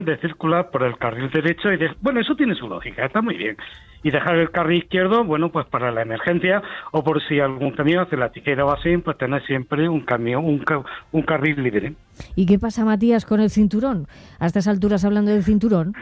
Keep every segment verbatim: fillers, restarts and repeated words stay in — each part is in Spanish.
de circular por el carril derecho y de, bueno, eso tiene su lógica, está muy bien. Y dejar el carril izquierdo, bueno, pues para la emergencia o por si algún camión hace la tiquera o así, pues tener siempre un camión, un, ca- un carril libre. ¿Y qué pasa, Matías, con el cinturón? A estas alturas hablando del cinturón.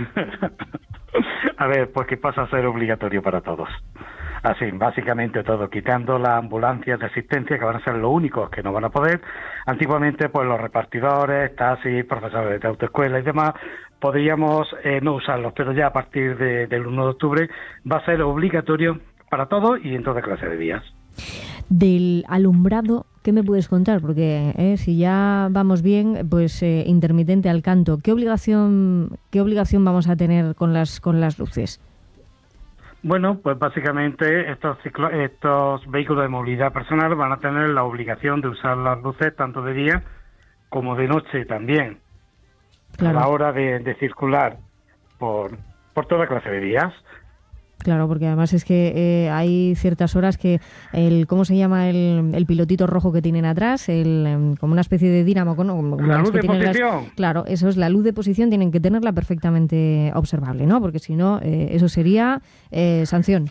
A ver, pues que pasa a ser obligatorio para todos. Así, básicamente todo, quitando las ambulancias de asistencia, que van a ser los únicos que no van a poder. Antiguamente, pues los repartidores, taxis, profesores de autoescuela y demás, podríamos eh, no usarlos, pero ya a partir de, del uno de octubre va a ser obligatorio para todos y en toda clase de vías. Del alumbrado, ¿qué me puedes contar? Porque eh, si ya vamos bien, pues eh, intermitente al canto. ¿Qué obligación, qué obligación vamos a tener con las con las luces? Bueno, pues básicamente estos ciclo- estos vehículos de movilidad personal van a tener la obligación de usar las luces tanto de día como de noche también, Claro. a la hora de, de circular por, por toda clase de vías. Claro, porque además es que eh, hay ciertas horas que el, ¿cómo se llama el, el pilotito rojo que tienen atrás? El, em, como una especie de dínamo, ¿no? Como La las luz que de tienen las- posición. claro, eso es la luz de posición, tienen que tenerla perfectamente observable, ¿no? Porque si no, eh, eso sería eh, sanción.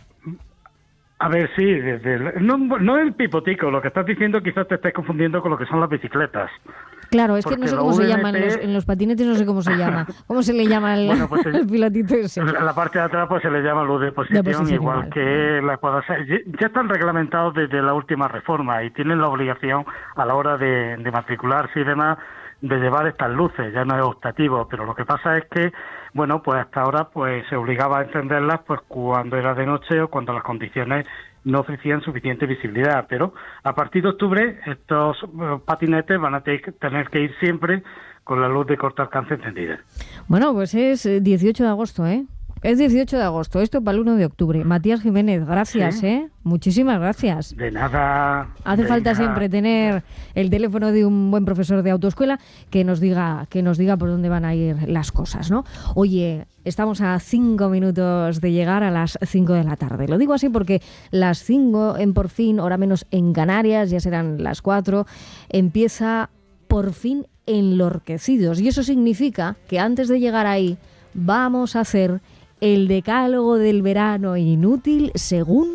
A ver, sí, desde el- no, no el pipotico, lo que estás diciendo quizás te estés confundiendo con lo que son las bicicletas. Claro, es que Porque no sé la cómo se V M T llaman los, en los patinetes, no sé cómo se llama. ¿Cómo se le llama el, Bueno, pues, el pilotito ese? En la parte de atrás pues se le llama luz de posición, De posición igual, igual. que la pueda ser. Ya están reglamentados desde la última reforma y tienen la obligación a la hora de, de matricularse y demás de llevar estas luces, ya no es optativo, pero lo que pasa es que, bueno, pues hasta ahora pues se obligaba a encenderlas pues cuando era de noche o cuando las condiciones no ofrecían suficiente visibilidad, pero a partir de octubre estos eh, patinetes van a te- tener que ir siempre con la luz de corto alcance encendida. Bueno, pues es eh, dieciocho de agosto, ¿eh? Es dieciocho de agosto, esto para el uno de octubre. Matías Jiménez, gracias, Sí. ¿eh? Muchísimas gracias. De nada. Hace de falta nada. siempre tener el teléfono de un buen profesor de autoescuela que nos diga que nos diga por dónde van a ir las cosas, ¿no? Oye, estamos a cinco minutos de llegar a las cinco de la tarde. Lo digo así porque las cinco en Por Fin, hora menos en Canarias, ya serán las cuatro, empieza Por Fin Enlorquecidos. Y eso significa que antes de llegar ahí vamos a hacer el decálogo del verano inútil según...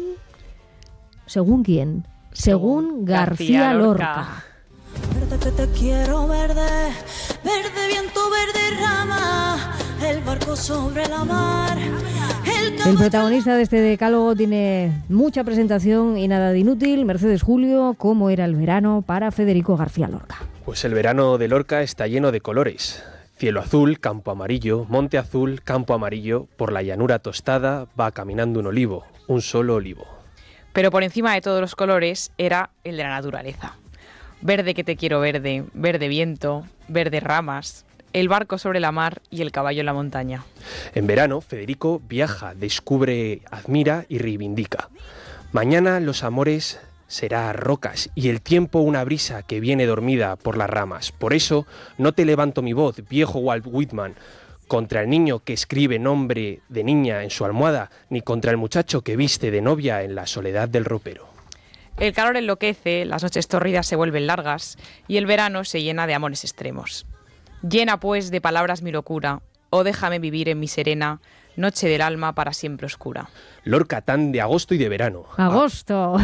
¿Según quién? Según, según García, García Lorca. Lorca. Verde que te quiero, verde, verde viento, verde rama, el barco sobre la mar. El, el protagonista de este decálogo tiene mucha presentación y nada de inútil. Mercedes Julio, ¿cómo era el verano para Federico García Lorca? Pues el verano de Lorca está lleno de colores. Cielo azul, campo amarillo, monte azul, campo amarillo, por la llanura tostada va caminando un olivo, un solo olivo. Pero por encima de todos los colores era el de la naturaleza. Verde que te quiero verde, verde viento, verde ramas, el barco sobre la mar y el caballo en la montaña. En verano, Federico viaja, descubre, admira y reivindica. Mañana los amores será rocas y el tiempo una brisa que viene dormida por las ramas. Por eso no te levanto mi voz, viejo Walt Whitman, contra el niño que escribe nombre de niña en su almohada, ni contra el muchacho que viste de novia en la soledad del ropero. El calor enloquece, las noches tórridas se vuelven largas y el verano se llena de amores extremos. Llena pues de palabras mi locura, oh déjame vivir en mi serena noche del alma para siempre oscura. Lorca tan de agosto y de verano. Agosto.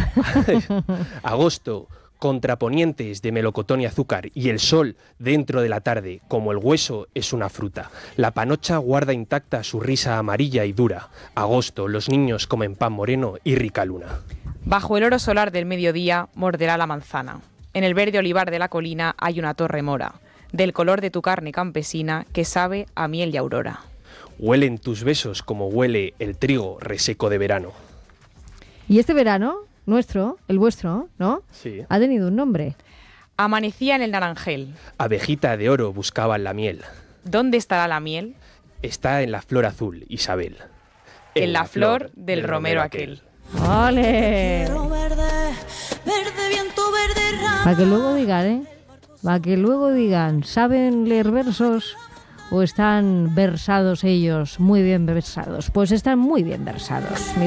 Agosto, contraponientes de melocotón y azúcar, y el sol dentro de la tarde, como el hueso es una fruta. La panocha guarda intacta su risa amarilla y dura. Agosto, los niños comen pan moreno y rica luna. Bajo el oro solar del mediodía morderá la manzana. En el verde olivar de la colina hay una torre mora, del color de tu carne campesina que sabe a miel y aurora. Huelen tus besos como huele el trigo reseco de verano. Y este verano, nuestro, el vuestro, ¿no? Sí. Ha tenido un nombre. Amanecía en el naranjel. Abejita de oro buscaban la miel. ¿Dónde estará la miel? Está en la flor azul, Isabel. En, en la, la flor, flor del, del romero aquel. ¡Ole! Para que luego digan, ¿eh? Para que luego digan, ¿saben leer versos o están versados ellos? Muy bien versados. Pues están muy bien versados, mis